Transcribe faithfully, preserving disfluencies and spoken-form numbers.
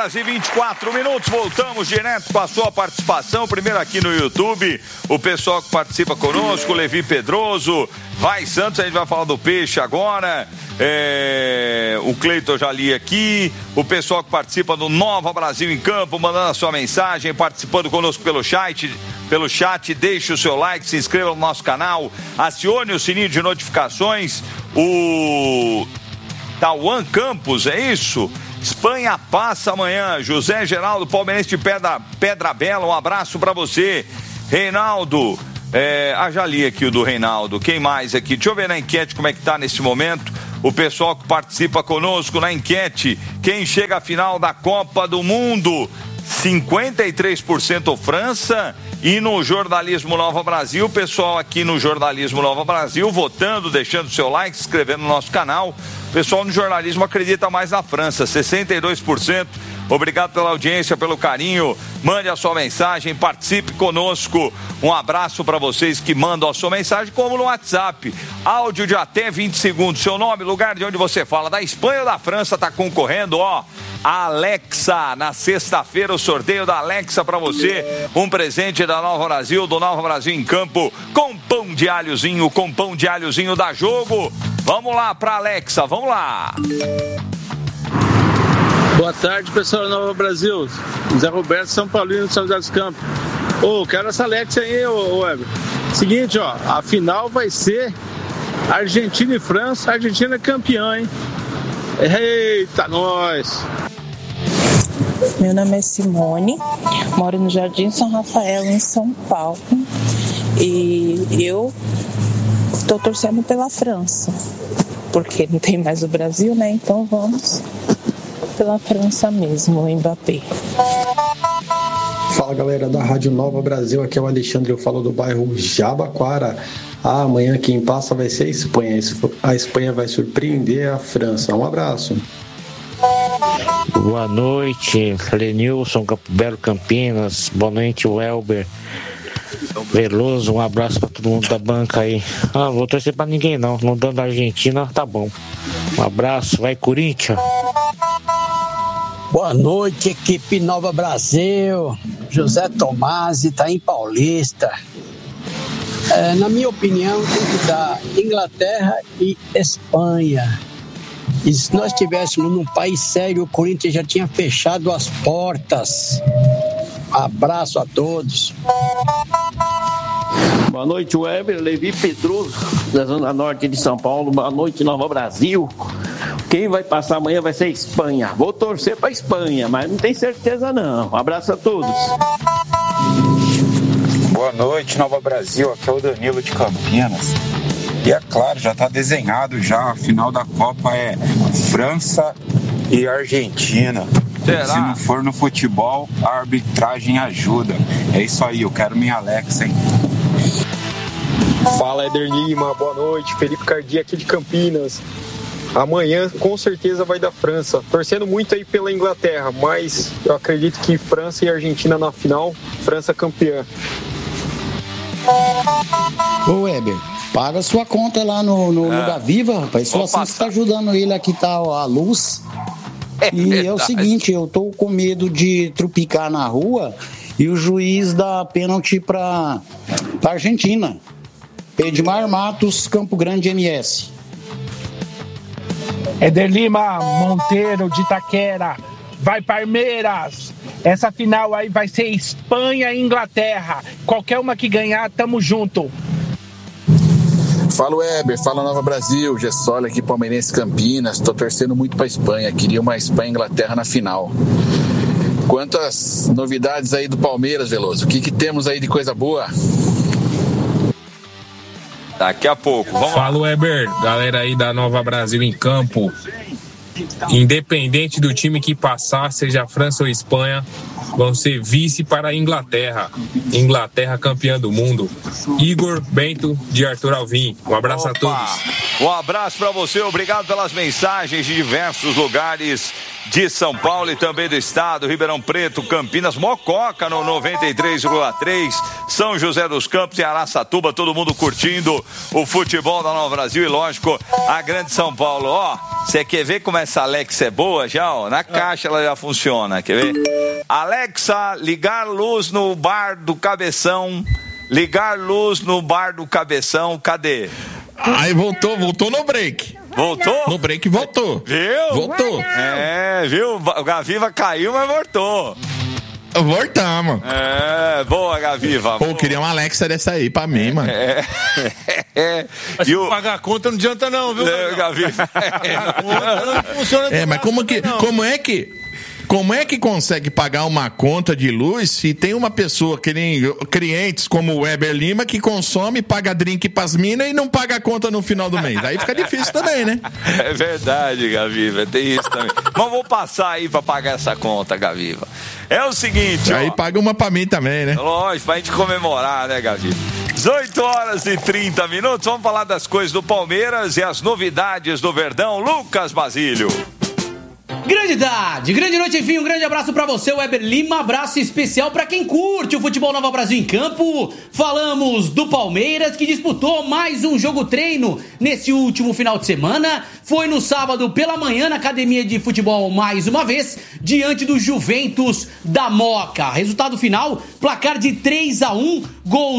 horas e vinte e quatro minutos, voltamos direto com a sua participação, primeiro aqui no YouTube, o pessoal que participa conosco, Levi Pedroso, Vai Santos, a gente vai falar do peixe agora, é, o Cleiton já li aqui, o pessoal que participa do Nova Brasil em Campo, mandando a sua mensagem, participando conosco pelo chat, pelo chat, deixe o seu like, se inscreva no nosso canal, acione o sininho de notificações, o Tauan Campos, é isso? Espanha passa amanhã, José Geraldo, palmeirense de Pedra, Pedra Bela, um abraço pra você, Reinaldo, é, ah, já li aqui o do Reinaldo, quem mais aqui? Deixa eu ver na enquete como é que tá nesse momento, o pessoal que participa conosco na enquete, quem chega à final da Copa do Mundo, cinquenta e três por cento França, e no Jornalismo Nova Brasil, o pessoal aqui no Jornalismo Nova Brasil, votando, deixando seu like, se inscrevendo no nosso canal, o pessoal no jornalismo acredita mais na França, sessenta e dois por cento, obrigado pela audiência, pelo carinho, mande a sua mensagem, participe conosco, um abraço para vocês que mandam a sua mensagem, como no WhatsApp, áudio de até vinte segundos, seu nome, lugar de onde você fala, da Espanha ou da França, tá concorrendo, ó, a Alexa, na sexta-feira o sorteio da Alexa para você, um presente da Nova Brasil, do Nova Brasil em Campo, com pão de alhozinho, com pão de alhozinho da Jogo, vamos lá pra Alexa, vamos lá. Boa tarde, pessoal da Nova Brasil, Zé Roberto, São Paulino, São José dos Campos. Ô, oh, quero essa Alexa aí, ô, ô Weber. Seguinte, ó, a final vai ser Argentina e França, Argentina é campeã, hein? Eita, nós! Meu nome é Simone, moro no Jardim São Rafael, em São Paulo, e eu estou torcendo pela França, porque não tem mais o Brasil, né? Então vamos pela França mesmo, o Mbappé. Fala, galera da Rádio Nova Brasil, aqui é o Alexandre, eu falo do bairro Jabaquara. Ah, amanhã quem passa vai ser a Espanha, a Espanha vai surpreender a França. Um abraço. Boa noite, Lenilson, Campo Belo, Campinas. Boa noite, Welber Veloso. Um abraço pra todo mundo da banca aí. Ah, vou torcer pra ninguém não, não dando a Argentina, tá bom. Um abraço, vai Corinthians. Boa noite, equipe Nova Brasil. José Tomasi, tá em Paulista. É, na minha opinião, tem que dar Inglaterra e Espanha. E se nós estivéssemos num país sério, o Corinthians já tinha fechado as portas. Abraço a todos. Boa noite, Weber, Levi Pedroso, da Zona Norte de São Paulo. Boa noite, Nova Brasil. Quem vai passar amanhã vai ser a Espanha. Vou torcer para a Espanha, mas não tenho certeza não. Um abraço a todos. Boa noite, Nova Brasil. Aqui é o Danilo de Campinas. E é claro, já está desenhado já. A final da Copa é França e Argentina. Será? Se não for no futebol, a arbitragem ajuda. É isso aí, eu quero minha Alexa, hein? Fala, Éder Lima, boa noite. Felipe Cardi aqui de Campinas. Amanhã com certeza vai da França. Torcendo muito aí pela Inglaterra, mas eu acredito que França e Argentina na final, França campeã. Ô Weber, paga sua conta lá no, no é. Lugar Viva, rapaz. Só assim você tá ajudando ele a quitar a luz. É e verdade. É o seguinte, eu tô com medo de trupicar na rua e o juiz dá pênalti pra, pra Argentina. Edmar Matos, Campo Grande, M S. Éder Lima, Monteiro de Itaquera, vai Palmeiras, essa final aí vai ser Espanha e Inglaterra, qualquer uma que ganhar, tamo junto. Fala Weber, fala Nova Brasil, Gessoli aqui, Palmeirense Campinas, tô torcendo muito pra Espanha, queria uma Espanha e Inglaterra na final. Quantas novidades aí do Palmeiras, Veloso, o que que temos aí de coisa boa? Daqui a pouco, vamos lá. Fala Weber, galera aí da Nova Brasil em Campo. Independente do time que passar, seja França ou Espanha, vão ser vice para a Inglaterra. Inglaterra campeã do mundo. Igor Bento de Arthur Alvim. Um abraço Opa. a todos. Um abraço para você, obrigado pelas mensagens de diversos lugares de São Paulo e também do estado, Ribeirão Preto, Campinas, Mococa no noventa e três vírgula três, São José dos Campos e Araçatuba, todo mundo curtindo o futebol da Nova Brasil e, lógico, a grande São Paulo. Ó, você quer ver como essa Alexa é boa já? Ó, na caixa ela já funciona, quer ver? Alexa, ligar luz no bar do Cabeção, ligar luz no bar do Cabeção, cadê? Aí voltou, voltou no break. Voltou? No break voltou. Viu? Voltou. É, viu? O Gaviva caiu, mas voltou. Voltamos. É, boa, Gaviva. Pô, queria uma Alexa dessa aí pra mim, mano. É. é. Mas se o... pagar a conta não adianta não, viu? É, Gaviva. Pagar a conta não funciona. É, mas como que, como é que... Como é que consegue pagar uma conta de luz se tem uma pessoa que nem clientes como o Weber Lima que consome, paga drink pras minas e não paga a conta no final do mês? Aí fica difícil também, né? É verdade, Gaviva, tem isso também. Mas vou passar aí pra pagar essa conta, Gaviva. É o seguinte, aí ó, paga uma pra mim também, né? Lógico, pra gente comemorar, né, Gaviva? dezoito horas e trinta minutos, vamos falar das coisas do Palmeiras e as novidades do Verdão. Lucas Basílio. Grande tarde, grande noite, enfim, um grande abraço pra você, Weber Lima, abraço especial pra quem curte o futebol Nova Brasil em campo. Falamos do Palmeiras, que disputou mais um jogo treino nesse último final de semana. Foi no sábado pela manhã na academia de futebol mais uma vez, diante do Juventus da Moca. Resultado final, placar de três a um, gol